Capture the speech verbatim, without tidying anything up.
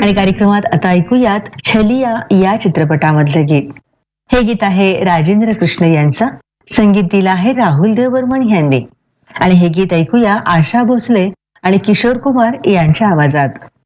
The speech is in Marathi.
आणि कार्यक्रमात आता ऐकूयात छलिया या चित्रपटामधलं गीत. हे गीत आहे राजेंद्र कृष्ण यांचं, संगीत दिलं आहे राहुल देव बर्मन यांनी. आणि हे गीत ऐकूया आशा भोसले आणि किशोर कुमार यांच्या आवाजात.